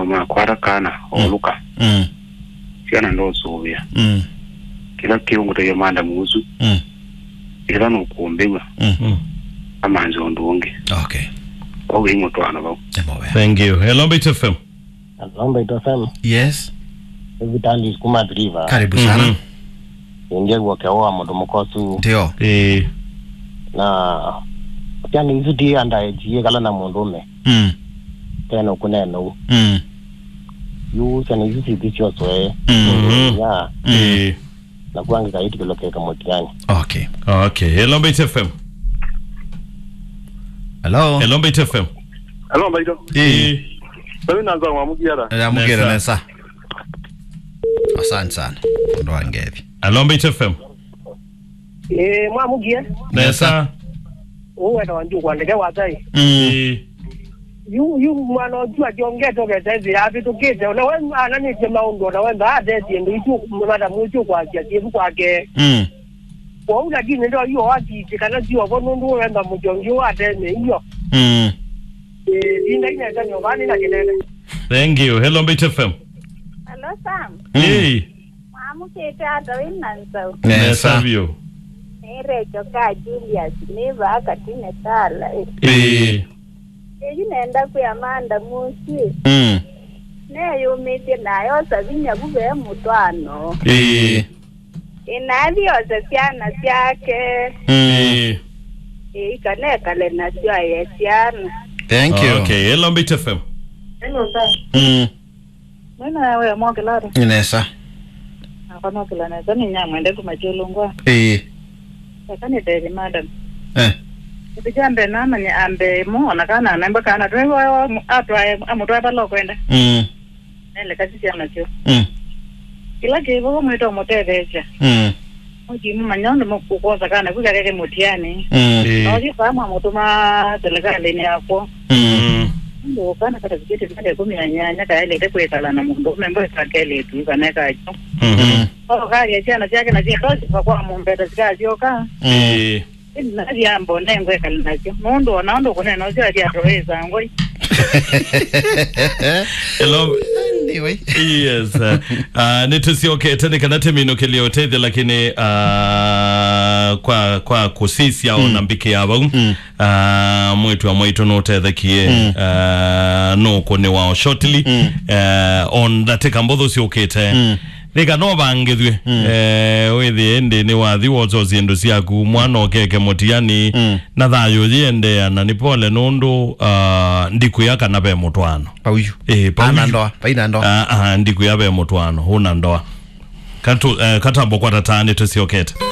ma kwara kana oluka siana ndo sovia kila kiungo to yamanda muzu ila no kuombewa amanzo ndonge okay owe mutwana ba thank you hello Beta FM yes Vitali kuma driver karibu sana nje kwa moto mkosu ndio na yani hizo dia ndaje kala na mondume tena kuneno yu sana hizo hizo soe ya na kuanga kaiti kiloke kama tiani okay hello Beta FM hello Beta FM hello Beta wewe naanza mwamugira nesa asante sana ndo angevi hello Beta FM mwamugia nesa uwe ndo ndio kuandika watai yu mwana jua jonge toke sasa hapo tukite na wewe anani sema ndo na wewe baada ya ndio hicho mada mmoja kwa kiasi kwake kwa una dini ndio hiyo wapi kana sio kwa ndo wenda mjongi wa tena hiyo ndio ina ndio bani na kelele thank you hello Beta FM hello Sam mwamukia tawina nsau nesa vio ere choka Julius neva akatine sala nenda kwa Amanda musi ne yumite nayo sabinya bube mutwano inavyo zasiana syake ikanekale na sio yesiana thank you okay hello Beta FM hello Sam mwana wewe mwakelaro nesa akana kila na zani nyamwende kumachelungwa akani deli madam Bijambe nama ni ambe muona kana namba kana twewa atwaye amutwa balo kwenda nele kasi ya nacho kila kibo mwito motevecha oji mmanyondo mukukoza kana kugareke mutiani oji fama mutuma serikali ni hapo ndo kana kata viketi vile 10 kaele kwekala na mundu membo sakele tu kana kacho kali jana chake na jitosi kwa mumbeta zikajoka nadi ambo nengwe kalinacho mundu onaondo kuneno sio ati atoweza ngoi hello anyway yes nitusioke tena kana temino keliote lakini kwa kusisi au nambike yabo mwetu no tethekie no kone wao shortly on that kambodho siokete Nika no bangithwe wethi ende ni wathi wozo ziendo ciaku mwana okeke mutiani na thayo thiende na ni pole nundu ndiku yaka na be mutwano pauyu paina ndoa ndiku ya be mutwano huna ndoa katambo kwa tatani tusiokete